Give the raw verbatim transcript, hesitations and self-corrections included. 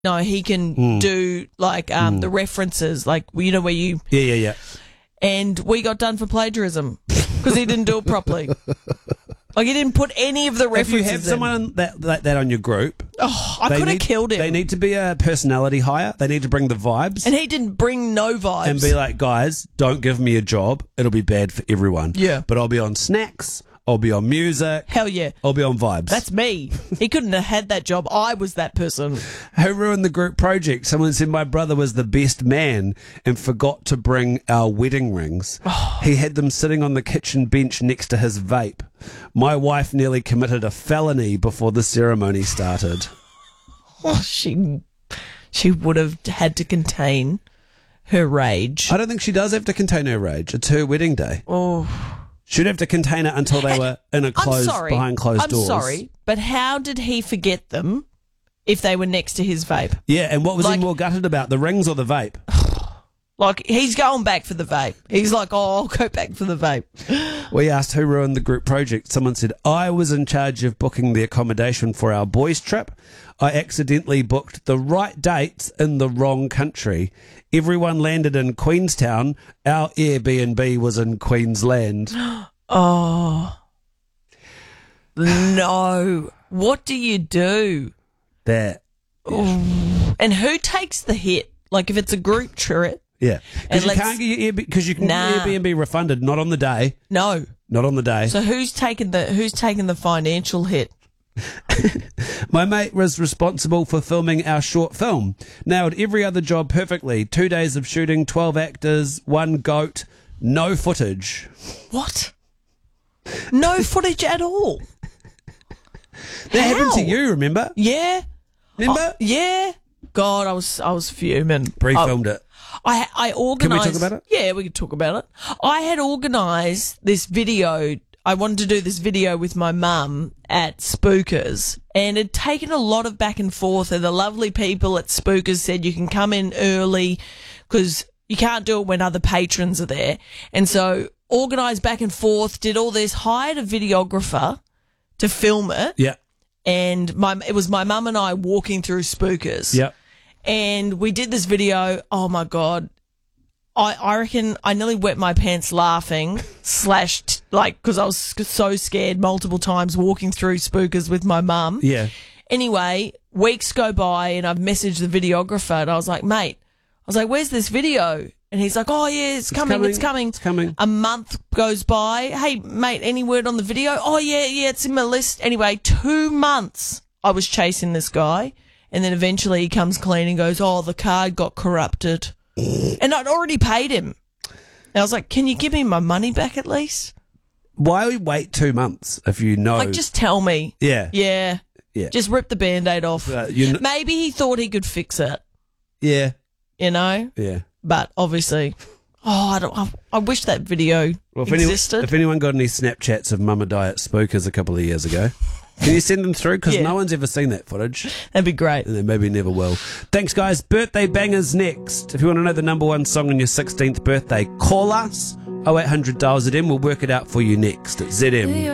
No, he can Mm. do like um, Mm. the references, like you know where you. Yeah, yeah, yeah. And we got done for plagiarism because he didn't do it properly. Like he didn't put any of the If references. you have in. someone that, that that on your group, oh, I they could have need- killed him. They need to be a personality hire. They need to bring the vibes. and he didn't bring no vibes. And be like, guys, don't give me a job. It'll be bad for everyone. Yeah. But I'll be on snacks. I'll be on music. Hell yeah. I'll be on vibes. That's me. He couldn't have had that job. I was that person. Who ruined the group project? Someone said my brother was the best man and forgot to bring our wedding rings. He had them sitting on the kitchen bench next to his vape. My wife nearly committed a felony before the ceremony started. Oh, she, she would have had to contain her rage. I don't think she does have to contain her rage. It's her wedding day. Oh. She'd have to contain it until they were in a closed, I'm sorry. behind closed I'm doors. sorry, but how did he forget them if they were next to his vape? Yeah, and what was Like- he more gutted about, the rings or the vape? Like, he's going back for the vape. He's like, oh, I'll go back for the vape. We asked who ruined the group project. Someone said, I was in charge of booking the accommodation for our boys' trip. I accidentally booked the right dates in the wrong country. Everyone landed in Queenstown. Our Airbnb was in Queensland. Oh. No. What do you do? That. Ooh. And who takes the hit? Like, if it's a group trip? Yeah. And Because you let's- can't get your Airbnb, because you can Nah. get Airbnb refunded, not on the day. No. Not on the day. So who's taking the who's taking the financial hit? My mate was responsible for filming our short film. Nailed every other job perfectly. Two days of shooting, twelve actors, one goat, no footage. What? No footage at all. That happened to How? you, remember? Yeah. Remember? Oh, yeah. God, I was I was fuming. Pre-filmed it. I I organised. Can we talk about it? Yeah, we could talk about it. I had organised this video. I wanted to do this video with my mum at Spookers, and it had taken a lot of back and forth. And the lovely people at Spookers said you can come in early because you can't do it when other patrons are there. And so organised back and forth, did all this, hired a videographer to film it. Yeah. And my it was my mum and I walking through Spookers. Yeah. And we did this video. Oh my God. I, I reckon I nearly wet my pants laughing, slashed, like, because I was so scared multiple times walking through Spookers with my mum. Yeah. Anyway, weeks go by and I've messaged the videographer and I was like, mate, I was like, where's this video? And he's like, oh yeah, it's, coming, coming, it's coming. it's coming. A month goes by. Hey, mate, any word on the video? Oh yeah, yeah, it's in my list. Anyway, two months I was chasing this guy. And then eventually he comes clean and goes, oh, the card got corrupted. And I'd already paid him. And I was like, can you give me my money back at least? Why wait two months if you know? Like, just tell me. Yeah. Yeah. Yeah. Just rip the Band-Aid off. Uh, you kn- Maybe he thought he could fix it, Yeah. you know? Yeah. But obviously, oh, I don't. I, I wish that video Well, if, anyone, existed. if anyone got any Snapchats of Mama Diet Spookers a couple of years ago, can you send them through? Because Yeah. no one's ever seen that footage. That'd be great. And they maybe never will. Thanks, guys. Birthday bangers next. If you want to know the number one song on your sixteenth birthday, call us. oh eight hundred dials it in. We'll work it out for you next at Z M.